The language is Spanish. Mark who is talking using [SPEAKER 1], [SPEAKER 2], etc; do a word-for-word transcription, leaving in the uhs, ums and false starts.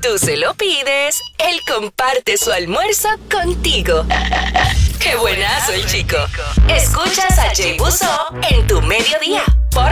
[SPEAKER 1] tú se lo pides, él comparte su almuerzo contigo. ¡Qué buenazo el chico! Escuchas a Jay Buzó en tu mediodía.